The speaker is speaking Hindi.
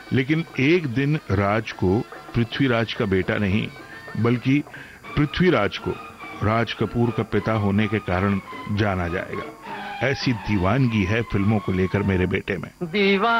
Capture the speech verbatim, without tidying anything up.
लेकिन एक दिन राज को पृथ्वीराज का बेटा नहीं बल्कि पृथ्वीराज को राज कपूर का पिता होने के कारण जाना जाएगा। ऐसी दीवानगी है फिल्मों को लेकर मेरे बेटे में।